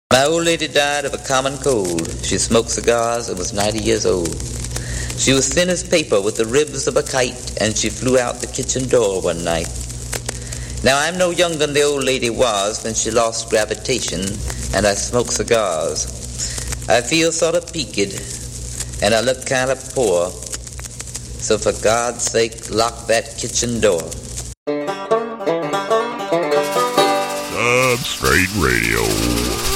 My old lady died of a common cold. She smoked cigars and was 90 years old. She was thin as paper with the ribs of a kite, and she flew out the kitchen door one night. Now I'm no younger than the old lady was when she lost gravitation, and I smoke cigars. I feel sort of peaked, and I look kind of poor. So for God's sake, lock that kitchen door. Substrate Radio.